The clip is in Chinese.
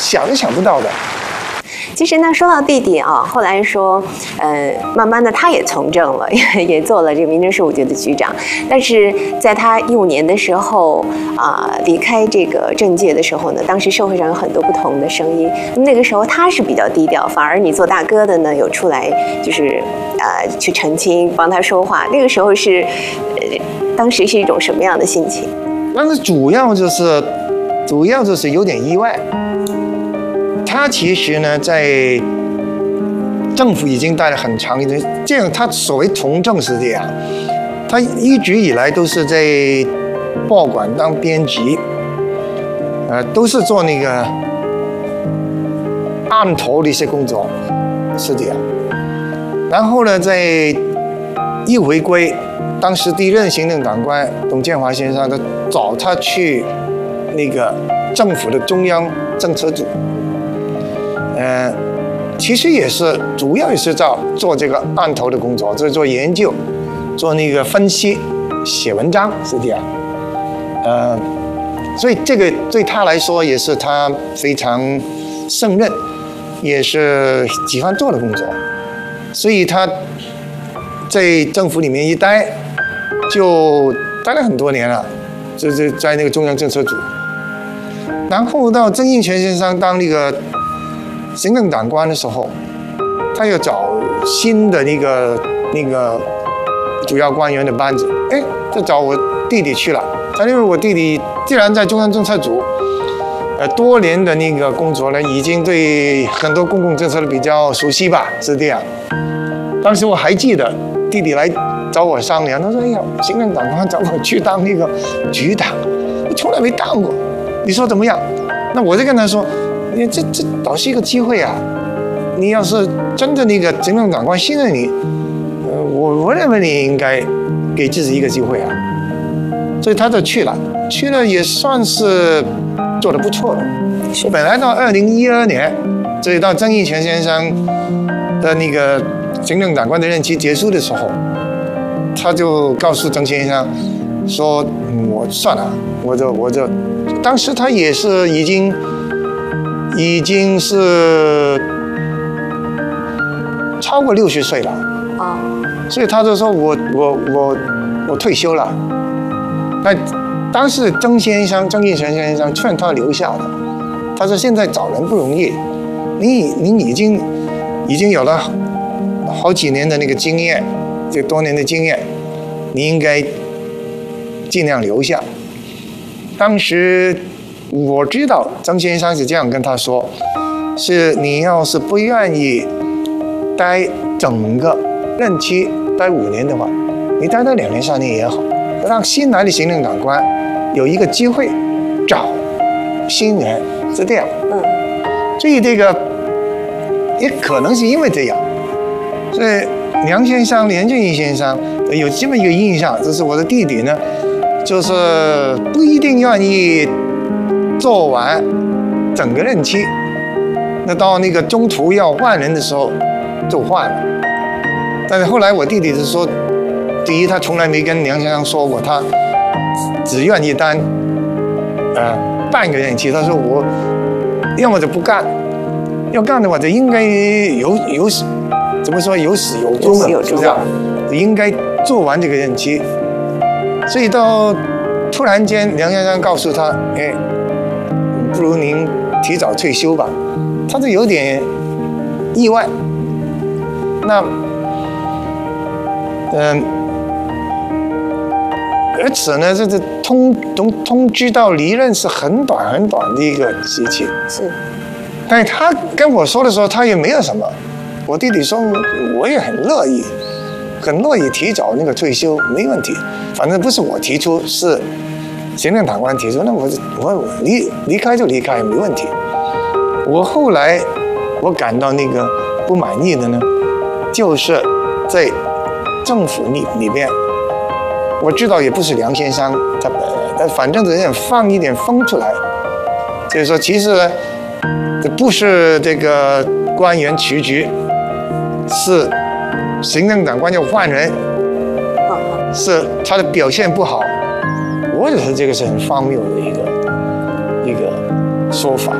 想都想不到的。 其实呢，说到弟弟啊，后来说，慢慢的他也从政了，也做了这个民政事务局的局长。但是在他15年的时候离开这个政界的时候呢，当时社会上有很多不同的声音。那个时候他是比较低调，反而你做大哥的呢，有出来就是去澄清，帮他说话。那个时候是，当时是一种什么样的心情？ 但是主要就是有点意外。他其实呢，在政府已经待了很长一段，这样他所谓从政是这样，他一直以来都是在报馆当编辑，都是做那个案头的一些工作，是这样。然后呢，在一回归，当时第一任行政长官董建华先生，他找他去那个政府的中央政策组。其实也是主要也是做这个案头的工作，就是做研究，做那个分析，写文章是这样。所以这个对他来说也是他非常胜任，也是喜欢做的工作。所以他在政府里面一待，就待了很多年了，就是在那个中央政策组。然后到曾荫权先生当那个行政长官的时候，他又找新的那个主要官员的班子，就找我弟弟去了。他因为我弟弟既然在中央政策组，多年的那个工作呢，已经对很多公共政策比较熟悉吧，是这样。当时我还记得弟弟来找我商量，他说：“哎呀，行政长官找我去当那个局长，我从来没当过，你说怎么样？”那我就跟他说。这倒是一个机会啊！你要是真的那个行政长官信任你，我认为你应该给自己一个机会啊。所以他就去了也算是做得不错了。本来到2012年，所以到曾荫权先生的那个行政长官的任期结束的时候，他就告诉曾先生说：“我算了，我就当时他也是已经是超过60岁了所以他就说我退休了。那当时曾荫权先生劝他留下的，他说现在找人不容易，你已经有了好几年的那个经验，这多年的经验，你应该尽量留下。当时。我知道曾先生是这样跟他说，是你要是不愿意待整个任期待5年的话，你待到2年3年也好，让新来的行政长官有一个机会找新人，是这样。所以这个也可能是因为这样，所以梁俊义先生有这么一个印象，就是我的弟弟呢，就是不一定愿意做完整个任期，那到那个中途要换人的时候就换了。但是后来我弟弟是说，第一他从来没跟梁先生说过他只愿意当半个任期，他说我要么就不干，要干的话就应该怎么说有始有终的，是这样，应该做完这个任期。所以到突然间梁先生告诉他，不如您提早退休吧，他就有点意外。那，而且呢，这通知到离任是很短的一个时期。 是。 但是他跟我说的时候，他也没有什么。我弟弟说，我也很乐意提早那个退休，没问题。反正不是我提出，是行政长官提出，那我离开就离开，没问题。后来我感到那个不满意的呢，就是在政府里边，我知道也不是梁先生他本人，但反正只是放一点风出来，就是说其实呢，这不是这个官员辞职，是行政长官要换人，是他的表现不好。我觉得这个是很荒谬的一个说法。